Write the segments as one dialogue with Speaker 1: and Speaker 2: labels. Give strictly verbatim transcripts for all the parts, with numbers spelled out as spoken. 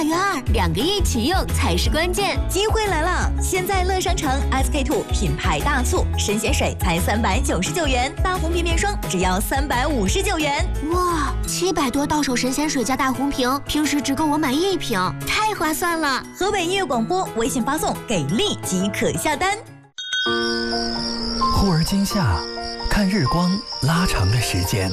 Speaker 1: 元儿，两个一起用才是关键。
Speaker 2: 机会来了！现在乐商城 S K two 品牌大促，神仙水才三百九十九元，大红瓶面霜只要三百五十九元。
Speaker 1: 哇，七百多到手神仙水加大红瓶，平时只够我买一瓶，太划算了！
Speaker 2: 河北音乐广播微信发送给力即可下单。
Speaker 3: 忽而今夏，看日光拉长了时间，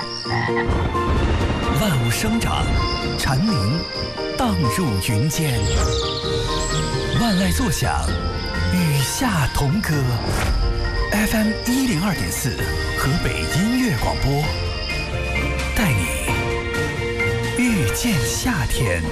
Speaker 3: 万物生长，蝉鸣荡入云间，万籁作响，与夏同歌。F M 一零二点四，河北音乐广播，带你遇见夏天。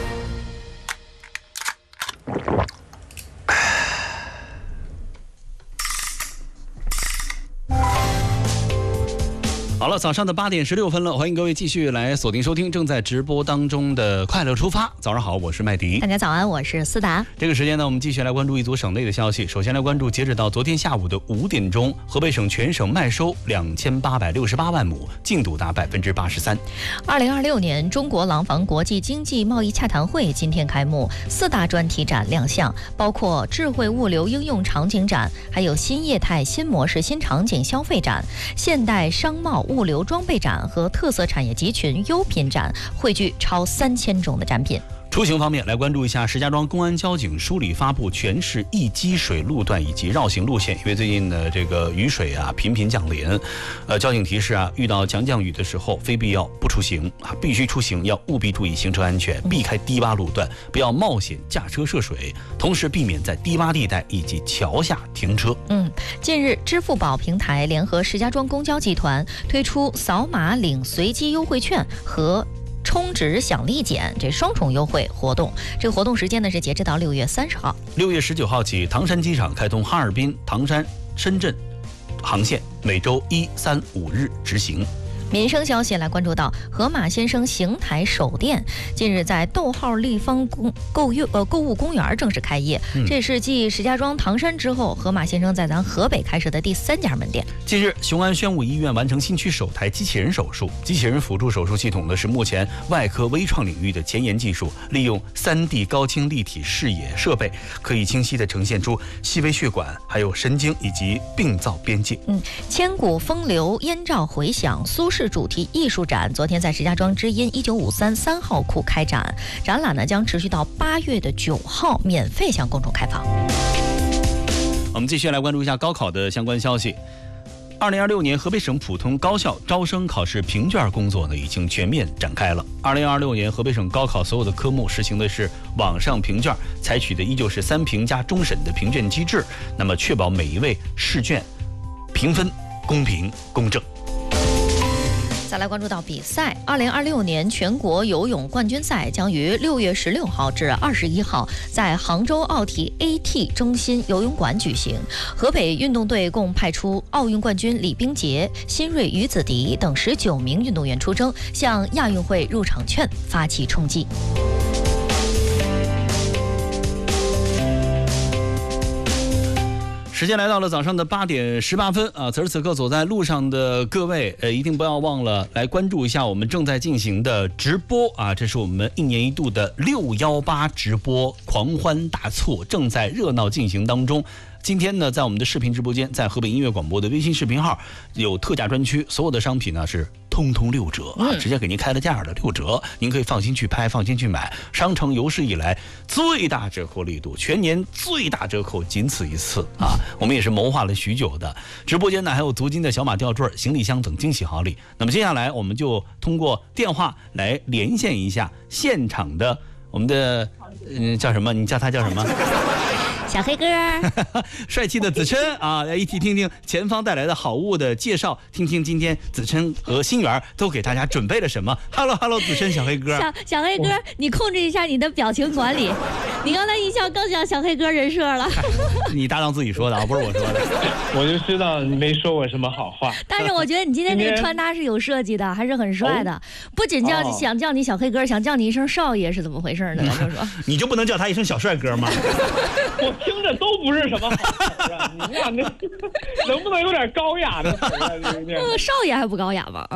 Speaker 4: 好了，早上的八点十六分了，欢迎各位继续来锁定收听正在直播当中的快乐出发。早上好，我是麦迪。
Speaker 5: 大家早安，我是思达。
Speaker 4: 这个时间呢，我们继续来关注一组省内的消息。首先来关注，截止到昨天下午的五点钟，河北省全省麦收两千八百六十八万亩，进度达百分之八十三。
Speaker 5: 二零二六年中国廊坊国际经济贸易洽谈会今天开幕，四大专题展亮相，包括智慧物流应用场景展，还有新业态、新模式、新场景消费展、现代商贸物流装备展和特色产业集群优品展，汇聚超三千种的展品。
Speaker 4: 出行方面，来关注一下石家庄公安交警梳理发布全市易积水路段以及绕行路线。因为最近的这个雨水啊频频降临，呃，交警提示啊，遇到强降雨的时候，非必要不出行啊，必须出行要务必注意行车安全，避开低洼路段，不要冒险驾车涉水，同时避免在低洼地带以及桥下停车。
Speaker 5: 嗯，近日，支付宝平台联合石家庄公交集团推出扫码领随机优惠券和充值享立减这双重优惠活动，这个活动时间呢是截止到六月三十号。
Speaker 4: 六月十九号起，唐山机场开通哈尔滨、唐山、深圳航线，每周一、三、五日执行。
Speaker 5: 民生消息来关注到，盒马先生邢台首店近日在逗号立方公购物呃购物公园正式开业，嗯、这是继石家庄、唐山之后，盒马先生在咱河北开设的第三家门店。
Speaker 4: 近日，雄安宣武医院完成新区首台机器人手术，机器人辅助手术系统呢是目前外科微创领域的前沿技术，利用 三 D 高清立体视野设备，可以清晰地呈现出细微血管、还有神经以及病灶边界。
Speaker 5: 嗯，千古风流，燕赵回响，苏轼主题艺术展昨天在石家庄知音一九五三三号库开展，展览呢将持续到八月的九号，免费向公众开放。
Speaker 4: 我们继续来关注一下高考的相关消息。二零二六年河北省普通高校招生考试评卷工作呢已经全面展开了。二零二六年河北省高考所有的科目实行的是网上评卷，采取的依旧是三评加终审的评卷机制，那么确保每一位试卷评分公平公正。
Speaker 5: 再来关注到比赛，二零二六年全国游泳冠军赛将于六月十六号至二十一号在杭州奥体 A T 中心游泳馆举行。河北运动队共派出奥运冠军李冰洁、辛瑞、于子迪等十九名运动员出征，向亚运会入场券发起冲击。
Speaker 4: 时间来到了早上的八点十八分啊！此时此刻走在路上的各位，呃，一定不要忘了来关注一下我们正在进行的直播啊！这是我们一年一度的六一八直播狂欢大促，正在热闹进行当中。今天呢，在我们的视频直播间，在河北音乐广播的微信视频号有特价专区，所有的商品呢是通通六折啊，直接给您开了价的六折，您可以放心去拍，放心去买。商城有史以来最大折扣力度，全年最大折扣仅此一次啊！我们也是谋划了许久的。直播间呢还有足金的小马吊坠、行李箱等惊喜好礼。那么接下来我们就通过电话来连线一下现场的我们的嗯叫什么？你叫他叫什么？
Speaker 5: 小黑哥，
Speaker 4: 帅气的子琛啊，来一起听听前方带来的好物的介绍，听听今天子琛和心源都给大家准备了什么。Hello Hello， 子琛小黑哥，
Speaker 5: 小小黑哥，你控制一下你的表情管理，你刚才一笑更像小黑哥人设了。
Speaker 4: 你搭档自己说的啊，不是我说的。
Speaker 6: 我就知道你没说我什么好话。
Speaker 5: 但是我觉得你今天这个穿搭是有设计的，还是很帅的。不仅叫、哦、想叫你小黑哥，想叫你一声少爷是怎么回事呢？就说
Speaker 4: 你就不能叫他一声小帅哥吗？
Speaker 6: 我听着都不是什么好词啊！你俩那能不能有点高雅的词啊？
Speaker 5: 呃，少爷还不高雅吗？嗯。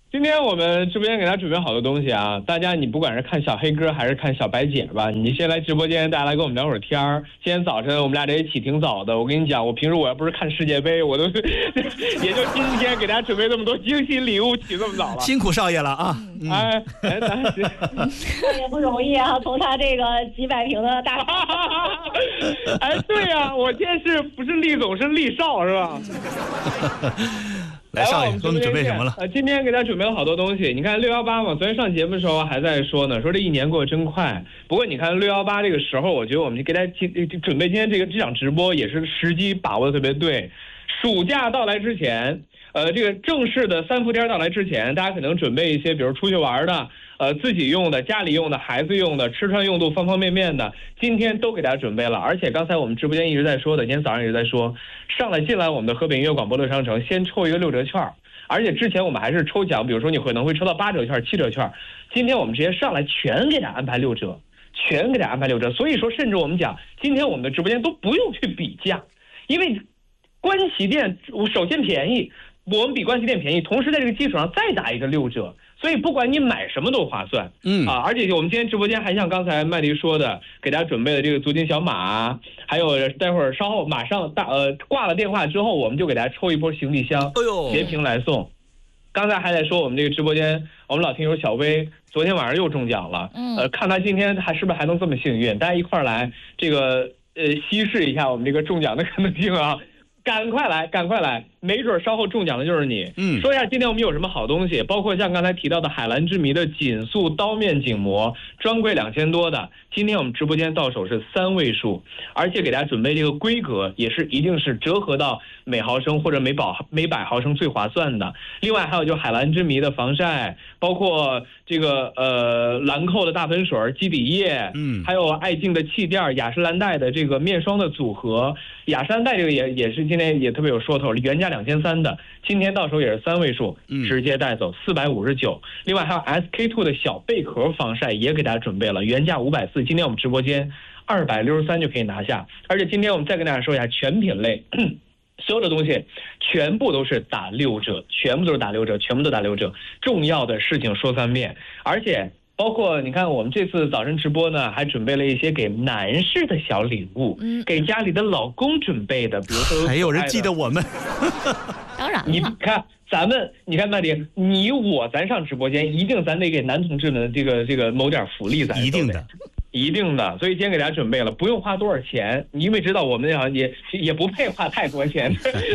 Speaker 6: 今天我们直播间给大家准备好多东西啊！大家你不管是看小黑哥还是看小白姐吧，你先来直播间，大家来跟我们聊会儿天儿。今天早晨我们俩这一起挺早的，我跟你讲，我平时我要不是看世界杯，我都也就今天给大家准备这么多惊喜礼物，起这么早了，
Speaker 4: 辛苦少爷了啊！
Speaker 6: 嗯、哎哎，咱
Speaker 7: 也不容易啊，从他这个几百平的大，
Speaker 6: 哎，对呀、啊，我今天是不是厉总是厉少是吧？
Speaker 4: 来，少爷，给我们准备什么了？
Speaker 6: 呃，今天给大家准备了好多东西。你看六幺八嘛，昨天上节目的时候还在说呢，说这一年过得真快。不过你看六幺八这个时候，我觉得我们给大家准备今天这个这场直播也是时机把握的特别对。暑假到来之前，呃，这个正式的三伏天到来之前，大家可能准备一些，比如出去玩的。呃，自己用的、家里用的、孩子用的、吃穿用度方方面面的，今天都给大家准备了。而且刚才我们直播间一直在说的，今天早上一直在说，上来进来我们的河北音乐广播乐商城，先抽一个六折券。而且之前我们还是抽奖，比如说你可能会抽到八折券、七折券，今天我们直接上来全给大家安排六折，全给大家安排六折。所以说，甚至我们讲，今天我们的直播间都不用去比价，因为关旗店首先便宜，我们比关旗店便宜，同时在这个基础上再打一个六折。所以不管你买什么都划算，嗯啊，而且我们今天直播间还像刚才麦迪说的，给大家准备的这个足金小马，还有待会儿稍后马上大呃挂了电话之后，我们就给大家抽一波行李箱，哎呦，截屏来送。刚才还在说我们这个直播间，我们老听友小薇昨天晚上又中奖了，嗯，呃，看他今天还是不是还能这么幸运？大家一块儿来这个呃稀释一下我们这个中奖的可能性啊！赶快来，赶快来！没准稍后中奖的就是你。嗯，说一下今天我们有什么好东西，包括像刚才提到的海蓝之谜的紧速刀面颈膜，专柜两千多的，今天我们直播间到手是三位数，而且给大家准备这个规格也是一定是折合到每毫升或者每百每百毫升最划算的。另外还有就是海蓝之谜的防晒，包括这个呃兰蔻的大粉水、基底液，嗯，还有爱敬的气垫、雅诗兰黛的这个面霜的组合，雅诗兰黛这个也也是今天也特别有说头，原价两千三的，今天到手也是三位数，直接带走四百五十九。另外还有 S K two 的小贝壳防晒也给大家准备了，原价五百四，今天我们直播间二百六十三就可以拿下。而且今天我们再跟大家说一下全品类。所有的东西全部都是打六折，全部都是打六折，全部都打六折。重要的事情说三遍，而且包括你看我们这次早晨直播呢，还准备了一些给男士的小礼物，嗯，给家里的老公准备的，比如说
Speaker 4: 还有人记得我们，
Speaker 5: 当然了，
Speaker 6: 你看咱们，你看麦迪，你我咱上直播间，一定咱得给男同志们这个这个谋点福利，咱
Speaker 4: 一定的。
Speaker 6: 一定的，所以今天给大家准备了，不用花多少钱，因为知道我们好像也也不配花太多钱。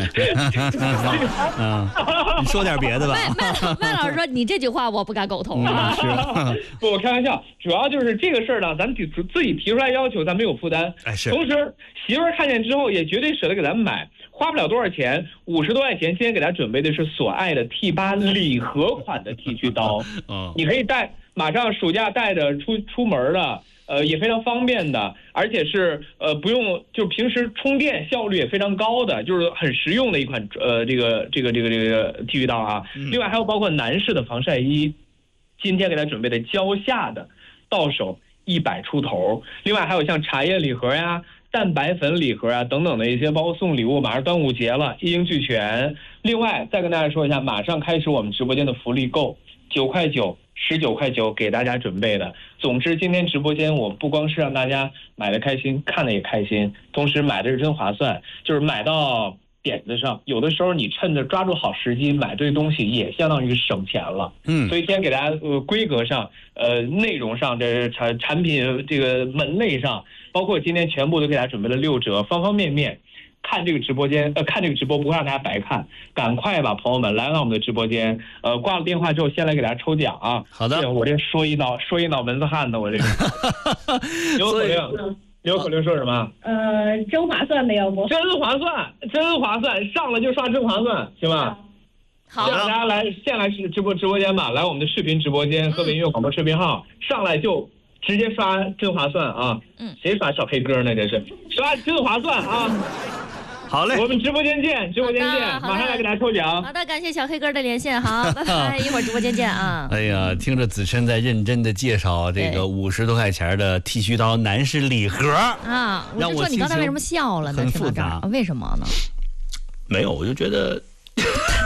Speaker 4: 嗯，你说点别的吧。
Speaker 5: 麦麦麦老师说你这句话我不敢苟同啊。
Speaker 6: 嗯、不，我开玩笑，主要就是这个事儿呢，咱们提自己提出来要求，咱没有负担。
Speaker 4: 哎，是。
Speaker 6: 同时媳妇儿看见之后也绝对舍得给咱们买，花不了多少钱，五十多块钱。今天给大家准备的是所爱的 T 八礼盒款的剃须刀，嗯，你可以带，马上暑假带着出出门的。呃，也非常方便的，而且是呃不用，就平时充电效率也非常高的，就是很实用的一款呃这个这个这个这个剃须刀啊。另外还有包括男士的防晒衣，今天给他准备的蕉下的，到手一百出头。另外还有像茶叶礼盒呀、蛋白粉礼盒啊等等的一些，包括送礼物，马上端午节了，一应俱全。另外再跟大家说一下，马上开始我们直播间的福利购，九块九。十九块九给大家准备的。总之今天直播间我不光是让大家买的开心，看的也开心，同时买的是真划算，就是买到点子上。有的时候你趁着抓住好时机买对东西，也相当于省钱了。嗯，所以今天给大家呃规格上、呃内容上、这产产品这个门类上，包括今天全部都给大家准备了六折，方方面面。看这个直播间，呃，看这个直播不会让大家白看，赶快吧，朋友们，来到我们的直播间。呃，挂了电话之后，先来给大家抽奖啊。
Speaker 4: 好的，
Speaker 6: 我这说一脑说一脑门子汗呢，我这个。刘口令，刘口令说什么？
Speaker 7: 呃，真划算的，要不？
Speaker 6: 真划算，真划算，上来就刷真划算，行吧？
Speaker 5: 好，
Speaker 6: 让大家来，先来直播直播间吧，来我们的视频直播间，河北音乐广播视频号，上来就。直接刷真划算啊！嗯，谁刷小黑歌呢？这是刷真划算啊！
Speaker 4: 好嘞，
Speaker 6: 我们直播间见，直播间见，马上来给大家抽奖。
Speaker 5: 好的，感谢小黑哥的连线，好，拜拜，一会儿直播间见啊！
Speaker 4: 哎呀，听着子琛在认真的介绍这个五十多块钱的剃须刀男士礼盒
Speaker 5: 啊，我就说你刚才为什么笑了呢？
Speaker 4: 很复杂，
Speaker 5: 为什么呢？
Speaker 4: 没有，我就觉得。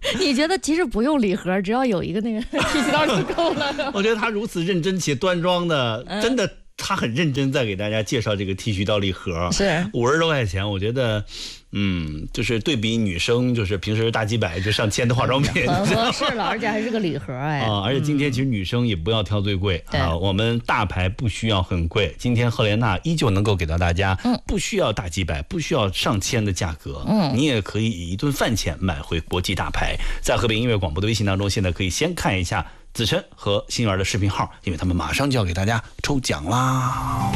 Speaker 5: 你觉得其实不用礼盒，只要有一个那个剃须刀就够了。
Speaker 4: 我觉得他如此认真且端庄的，嗯、真的。他很认真在给大家介绍这个剃须刀礼盒，
Speaker 5: 是
Speaker 4: 五十多块钱，我觉得，嗯，就是对比女生就是平时大几百就上千的化妆品，
Speaker 5: 很合适了，而且还是个礼盒哎。
Speaker 4: 啊，而且今天其实女生也不要挑最贵、嗯、啊，我们大牌不需要很贵，今天赫莲娜依旧能够给到大家，嗯，不需要大几百，不需要上千的价格，嗯，你也可以以一顿饭钱买回国际大牌。在河北音乐广播的微信当中，现在可以先看一下子琛和馨儿的视频号，因为他们马上就要给大家抽奖啦。